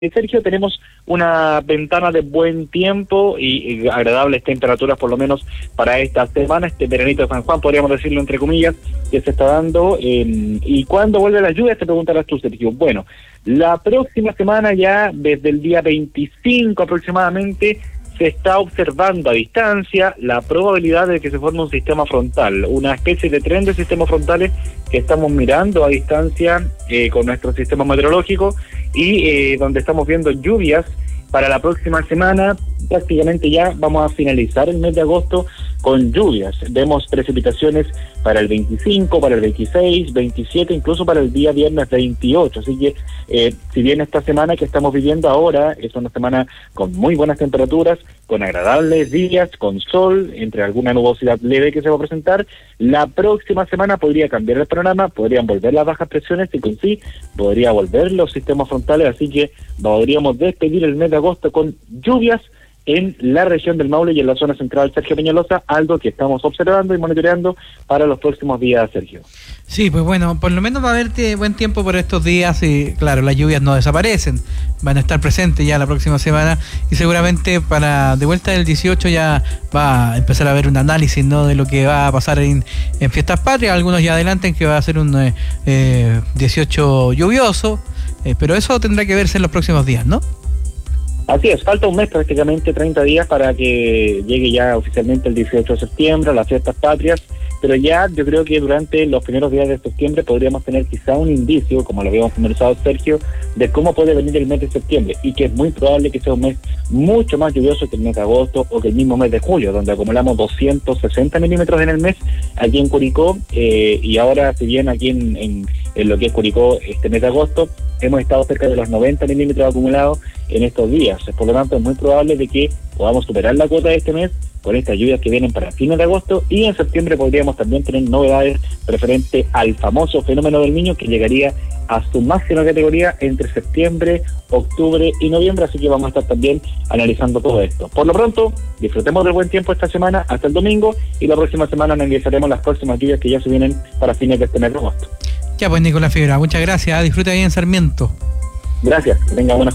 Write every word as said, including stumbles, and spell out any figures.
Sergio, tenemos una ventana de buen tiempo y, y agradables temperaturas, por lo menos para esta semana, este veranito de San Juan, podríamos decirlo entre comillas, que se está dando. Eh, ¿Y cuándo vuelve la lluvia? Te preguntarás tú, Sergio. Bueno, la próxima semana, ya desde el día veinticinco aproximadamente, se está observando a distancia la probabilidad de que se forme un sistema frontal, una especie de tren de sistemas frontales que estamos mirando a distancia eh, con nuestro sistema meteorológico y eh, donde estamos viendo lluvias para la próxima semana. Prácticamente ya vamos a finalizar el mes de agosto con lluvias. Vemos precipitaciones para el veinticinco, para el veintiséis, veintisiete, incluso para el día viernes veintiocho. Así que, eh, si bien esta semana que estamos viviendo ahora es una semana con muy buenas temperaturas, con agradables días, con sol, entre alguna nubosidad leve que se va a presentar, la próxima semana podría cambiar el panorama, podrían volver las bajas presiones y con sí podría volver los sistemas frontales, así que podríamos despedir el mes de agosto con lluvias en la región del Maule y en la zona central, Sergio Peñalosa, algo que estamos observando y monitoreando para los próximos días, Sergio. Sí, pues bueno, por lo menos va a haber buen tiempo por estos días y claro, las lluvias no desaparecen, van a estar presentes ya la próxima semana y seguramente para de vuelta del dieciocho ya va a empezar a haber un análisis, ¿no?, de lo que va a pasar en, en Fiestas Patrias. Algunos ya adelantan que va a ser un eh, eh, dieciocho lluvioso, eh, pero eso tendrá que verse en los próximos días, ¿no? Así es, falta un mes, prácticamente treinta días para que llegue ya oficialmente el dieciocho de septiembre, las Fiestas Patrias, pero ya yo creo que durante los primeros días de septiembre podríamos tener quizá un indicio, como lo habíamos conversado, Sergio, de cómo puede venir el mes de septiembre, y que es muy probable que sea un mes mucho más lluvioso que el mes de agosto o que el mismo mes de julio, donde acumulamos doscientos sesenta milímetros en el mes aquí en Curicó, eh, y ahora, si bien aquí en, en, en lo que es Curicó este mes de agosto, hemos estado cerca de los noventa milímetros acumulados en estos días. Por lo tanto, es muy probable de que podamos superar la cuota de este mes con estas lluvias que vienen para fines de agosto, y en septiembre podríamos también tener novedades referente al famoso fenómeno del Niño, que llegaría a su máxima categoría entre septiembre, octubre y noviembre, así que vamos a estar también analizando todo esto. Por lo pronto, disfrutemos del buen tiempo esta semana hasta el domingo, y la próxima semana analizaremos las próximas lluvias que ya se vienen para fines de este mes de agosto. Ya pues, Nicolás Fibra, muchas gracias, disfruta bien Sarmiento. Gracias, que tenga buena